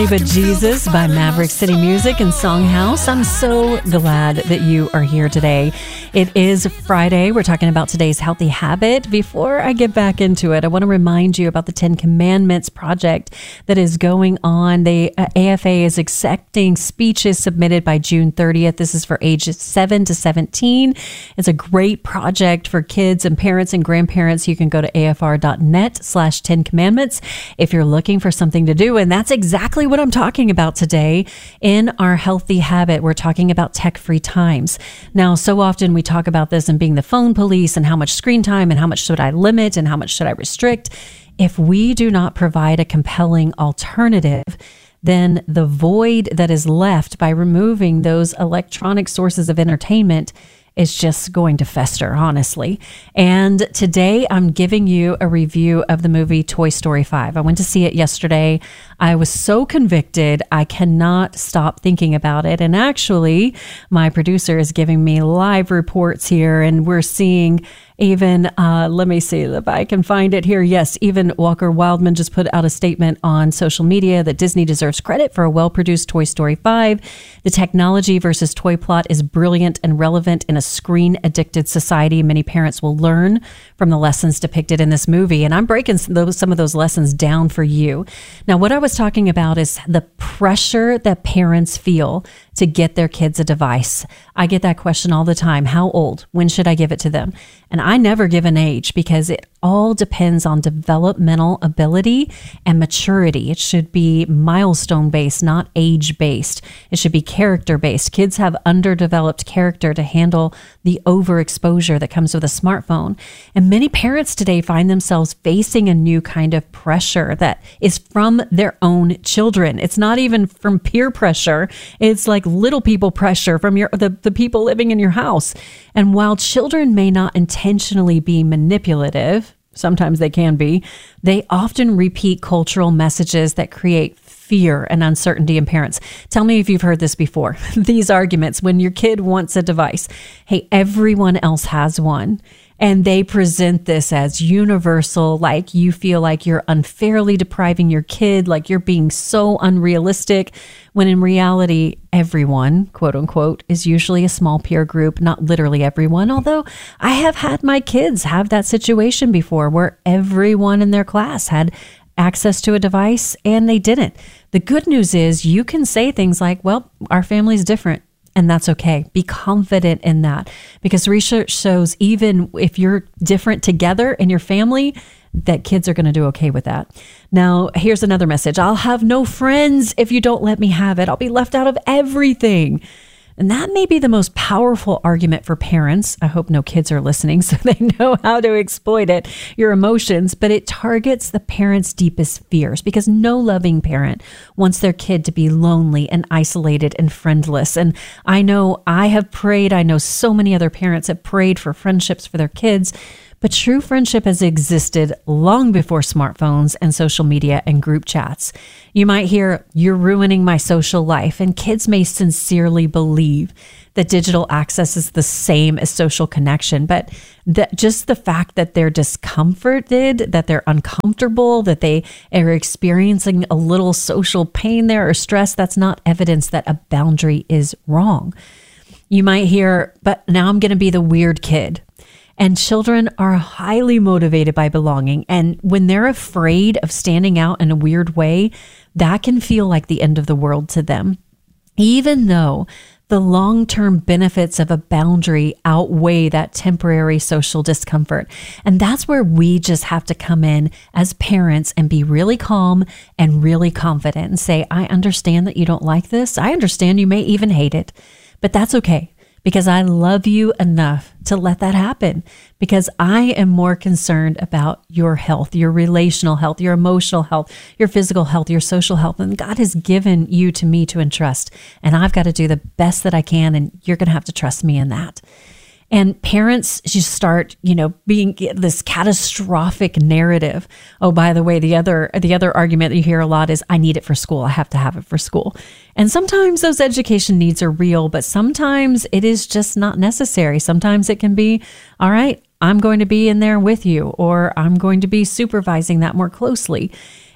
But Jesus by Maverick City Music and Songhouse. I'm so glad that you are here today. It is Friday. We're talking about today's healthy habit. Before I get back into it, I want to remind you about the 10 Commandments project that is going on. The AFA is accepting speeches submitted by June 30th. This is for ages 7 to 17. It's a great project for kids and parents and grandparents. You can go to afr.net/10 commandments if you're looking for something to do. And that's exactly what I'm talking about today in our healthy habit. We're talking about tech-free times. Now, so often we talk about this and being the phone police and how much screen time and how much should I limit and how much should I restrict. If we do not provide a compelling alternative, then the void that is left by removing those electronic sources of entertainment is just going to fester, honestly. And today I'm giving you a review of the movie Toy Story 5. I went to see it yesterday. I was so convicted, I cannot stop thinking about it. And actually, my producer is giving me live reports here, and we're seeing even, let me see if I can find it here. Yes, even Walker Wildman just put out a statement on social media that Disney deserves credit for a well-produced Toy Story 5. The technology versus toy plot is brilliant and relevant in a screen-addicted society. Many parents will learn from the lessons depicted in this movie, and I'm breaking some of those lessons down for you. Now, what I was talking about is the pressure that parents feel to get their kids a device. I get that question all the time. How old? When should I give it to them? And I never give an age because it all depends on developmental ability and maturity. It should be milestone based, not age based. It should be character based. Kids have underdeveloped character to handle the overexposure that comes with a smartphone. And many parents today find themselves facing a new kind of pressure that is from their own children. It's not even from peer pressure. It's like little people pressure from the people living in your house. And while children may not intentionally be manipulative, sometimes they can be, they often repeat cultural messages that create fear and uncertainty in parents. Tell me if you've heard this before. These arguments when your kid wants a device. Hey, everyone else has one. And they present this as universal, like you feel like you're unfairly depriving your kid, like you're being so unrealistic, when in reality, everyone, quote unquote, is usually a small peer group, not literally everyone. Although I have had my kids have that situation before where everyone in their class had access to a device and they didn't. The good news is you can say things like, well, our family's different. And that's okay. Be confident in that, because research shows even if you're different together in your family, that kids are going to do okay with that. Now, here's another message. I'll have no friends if you don't let me have it. I'll be left out of everything. And that may be the most powerful argument for parents. I hope no kids are listening so they know how to exploit it, your emotions, but it targets the parent's deepest fears because no loving parent wants their kid to be lonely and isolated and friendless. And I know I have prayed, I know so many other parents have prayed for friendships for their kids, but true friendship has existed long before smartphones and social media and group chats. You might hear, you're ruining my social life, and kids may sincerely believe that digital access is the same as social connection, but just the fact that they're discomforted, that they're uncomfortable, that they are experiencing a little social pain there or stress, that's not evidence that a boundary is wrong. You might hear, but now I'm going to be the weird kid. And children are highly motivated by belonging. And when they're afraid of standing out in a weird way, that can feel like the end of the world to them. Even though the long-term benefits of a boundary outweigh that temporary social discomfort. And that's where we just have to come in as parents and be really calm and really confident and say, I understand that you don't like this. I understand you may even hate it, but that's okay. Because I love you enough to let that happen, because I am more concerned about your health, your relational health, your emotional health, your physical health, your social health. And God has given you to me to entrust. And I've got to do the best that I can. And you're going to have to trust me in that. And parents just start, being this catastrophic narrative. Oh, by the way, the other argument that you hear a lot is, I need it for school. I have to have it for school. And sometimes those education needs are real, but sometimes it is just not necessary. Sometimes it can be, all right, I'm going to be in there with you, or I'm going to be supervising that more closely.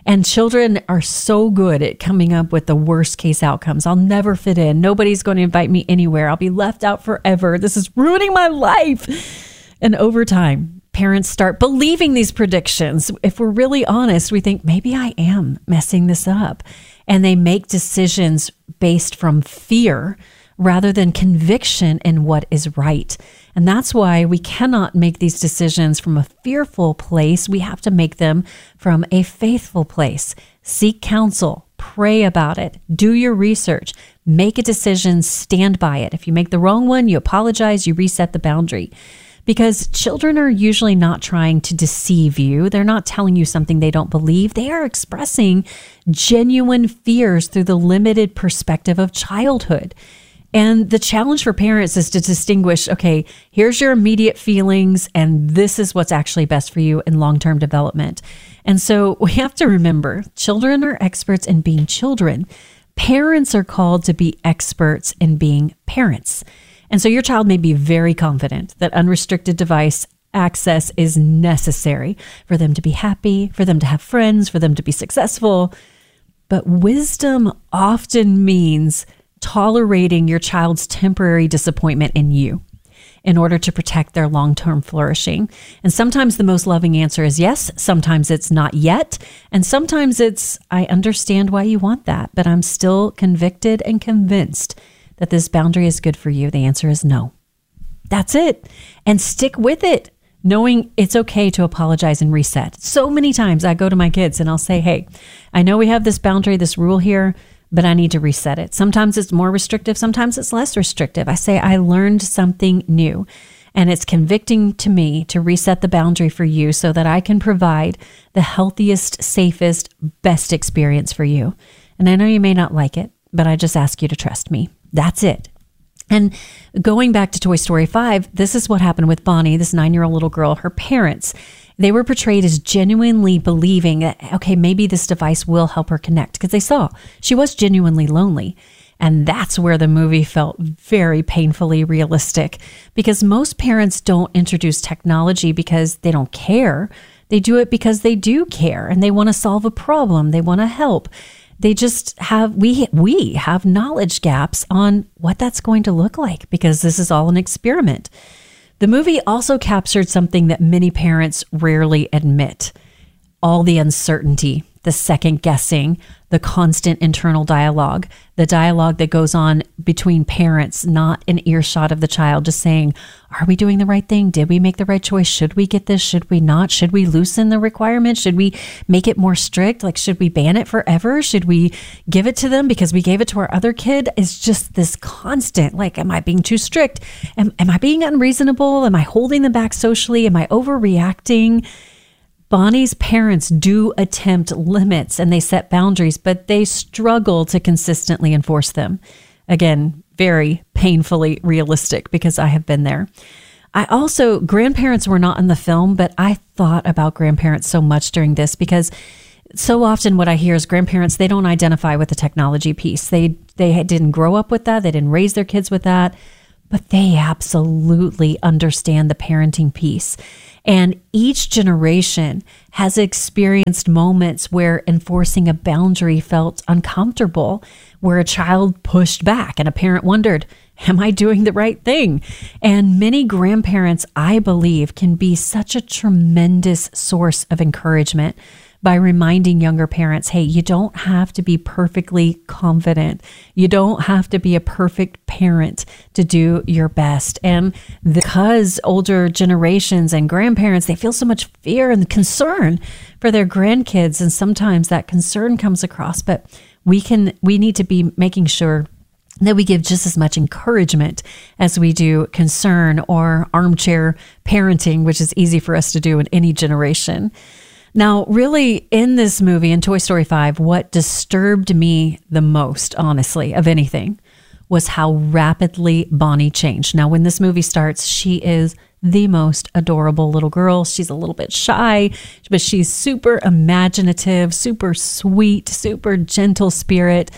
And children are so good at coming up with the worst case outcomes. I'll never fit in. Nobody's going to invite me anywhere. I'll be left out forever. This is ruining my life. And over time, parents start believing these predictions. If we're really honest, we think maybe I am messing this up. And they make decisions based from fear rather than conviction in what is right. And that's why we cannot make these decisions from a fearful place. We have to make them from a faithful place. Seek counsel, pray about it, do your research, make a decision, stand by it. If you make the wrong one, you apologize, you reset the boundary. Because children are usually not trying to deceive you. They're not telling you something they don't believe. They are expressing genuine fears through the limited perspective of childhood. And the challenge for parents is to distinguish, okay, here's your immediate feelings, and this is what's actually best for you in long-term development. And so we have to remember, children are experts in being children. Parents are called to be experts in being parents. And so your child may be very confident that unrestricted device access is necessary for them to be happy, for them to have friends, for them to be successful. But wisdom often means tolerating your child's temporary disappointment in you in order to protect their long-term flourishing. And sometimes the most loving answer is yes, sometimes it's not yet, and sometimes it's, I understand why you want that, but I'm still convicted and convinced that this boundary is good for you. The answer is no. That's it. And stick with it, knowing it's okay to apologize and reset. So many times I go to my kids and I'll say, hey, I know we have this boundary, this rule here, but I need to reset it. Sometimes it's more restrictive, sometimes it's less restrictive. I say, I learned something new, and it's convicting to me to reset the boundary for you so that I can provide the healthiest, safest, best experience for you. And I know you may not like it, but I just ask you to trust me. That's it. And going back to Toy Story 5, this is what happened with Bonnie, this 9-year-old little girl. Her parents, they were portrayed as genuinely believing that, okay, maybe this device will help her connect, because they saw she was genuinely lonely. And that's where the movie felt very painfully realistic, because most parents don't introduce technology because they don't care. They do it because they do care and they want to solve a problem. They want to help. They just have, we have knowledge gaps on what that's going to look like, because this is all an experiment. The movie also captured something that many parents rarely admit: all the uncertainty, the second guessing, the constant internal dialogue, the dialogue that goes on between parents, not in earshot of the child, just saying, are we doing the right thing? Did we make the right choice? Should we get this? Should we not? Should we loosen the requirements? Should we make it more strict? Like, should we ban it forever? Should we give it to them because we gave it to our other kid? It's just this constant, like, am I being too strict? Am I being unreasonable? Am I holding them back socially? Am I overreacting? Bonnie's parents do attempt limits and they set boundaries, but they struggle to consistently enforce them. Again, very painfully realistic, because I have been there. Grandparents were not in the film, but I thought about grandparents so much during this, because so often what I hear is grandparents, they don't identify with the technology piece. They didn't grow up with that. They didn't raise their kids with that, but they absolutely understand the parenting piece. And each generation has experienced moments where enforcing a boundary felt uncomfortable, where a child pushed back and a parent wondered, am I doing the right thing? And many grandparents, I believe, can be such a tremendous source of encouragement by reminding younger parents, hey, you don't have to be perfectly confident. You don't have to be a perfect parent to do your best. And because older generations and grandparents, they feel so much fear and concern for their grandkids, and sometimes that concern comes across, but we need to be making sure that we give just as much encouragement as we do concern or armchair parenting, which is easy for us to do in any generation. Now, really, in this movie, in Toy Story 5, what disturbed me the most, honestly, of anything, was how rapidly Bonnie changed. Now, when this movie starts, she is the most adorable little girl. She's a little bit shy, but she's super imaginative, super sweet, super gentle spirit.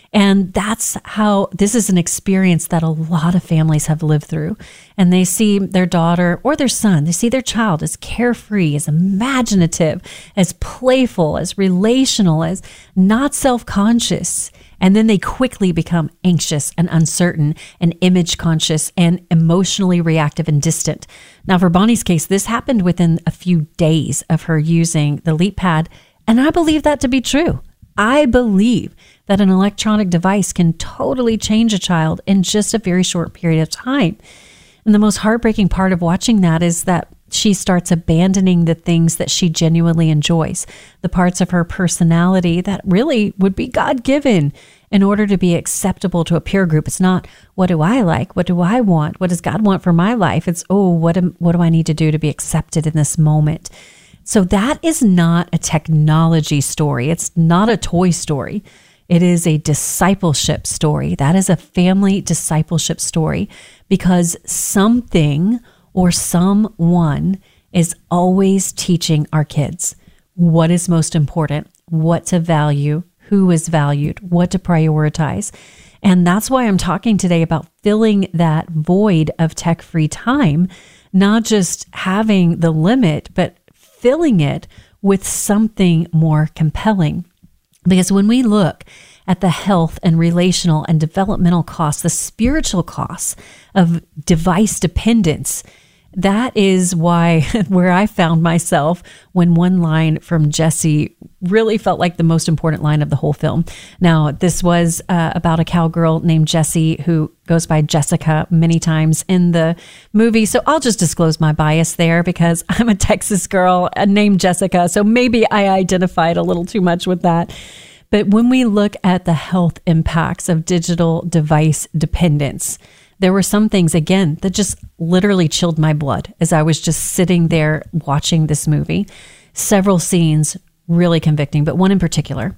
And that's how this is an experience that a lot of families have lived through. And they see their daughter or their son, they see their child as carefree, as imaginative, as playful, as relational, as not self-conscious. And then they quickly become anxious and uncertain and image conscious and emotionally reactive and distant. Now, for Bonnie's case, this happened within a few days of her using the LeapPad. And I believe that to be true. I believe that an electronic device can totally change a child in just a very short period of time. And the most heartbreaking part of watching that is that she starts abandoning the things that she genuinely enjoys, the parts of her personality that really would be God-given in order to be acceptable to a peer group. It's not, what do I like? What do I want? What does God want for my life? It's, what do I need to do to be accepted in this moment? So that is not a technology story. It's not a toy story. It is a discipleship story. That is a family discipleship story, because something or someone is always teaching our kids what is most important, what to value, who is valued, what to prioritize. And that's why I'm talking today about filling that void of tech-free time, not just having the limit, but filling it with something more compelling. Because when we look at the health and relational and developmental costs, the spiritual costs of device dependence, that is why where I found myself when one line from Jessie really felt like the most important line of the whole film. Now, this was about a cowgirl named Jessie who goes by Jessica many times in the movie. So I'll just disclose my bias there because I'm a Texas girl named Jessica. So maybe I identified a little too much with that. But when we look at the health impacts of digital device dependence, there were some things, again, that just literally chilled my blood as I was just sitting there watching this movie. Several scenes really convicting, but one in particular.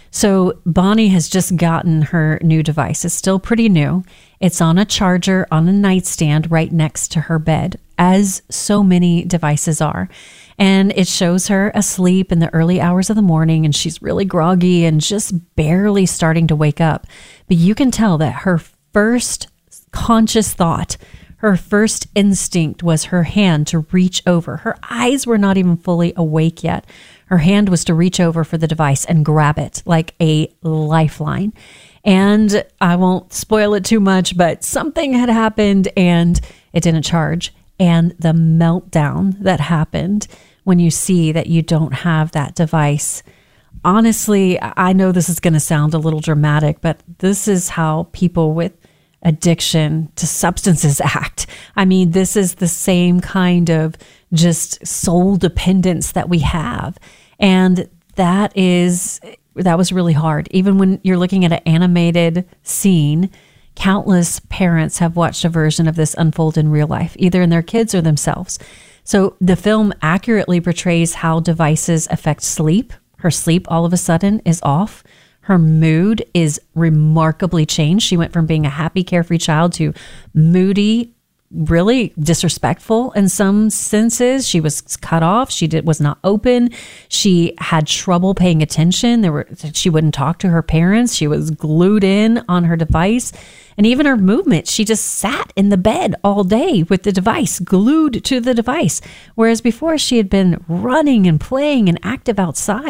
So Bonnie has just gotten her new device. It's still pretty new. It's on a charger on a nightstand right next to her bed, as so many devices are. And it shows her asleep in the early hours of the morning, and she's really groggy and just barely starting to wake up. But you can tell that her first conscious thought, her first instinct was her hand to reach over. Her eyes were not even fully awake yet. Her hand was to reach over for the device and grab it like a lifeline. And I won't spoil it too much, but something had happened and it didn't charge. And the meltdown that happened when you see that you don't have that device. Honestly, I know this is going to sound a little dramatic, but this is how people with addiction to substances act. I mean, this is the same kind of just soul dependence that we have. And that was really hard. Even when you're looking at an animated scene, countless parents have watched a version of this unfold in real life, either in their kids or themselves. So the film accurately portrays how devices affect sleep. Her sleep all of a sudden is off. Her mood is remarkably changed. She went from being a happy, carefree child to moody, really disrespectful in some senses. She was cut off. She was not open. She had trouble paying attention. She wouldn't talk to her parents. She was glued in on her device. And even her movement, she just sat in the bed all day with the device, glued to the device. Whereas before she had been running and playing and active outside.